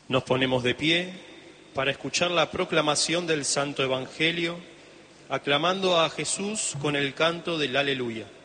Nos ponemos de pie para escuchar la proclamación del Santo Evangelio, aclamando a Jesús con el canto del Aleluya.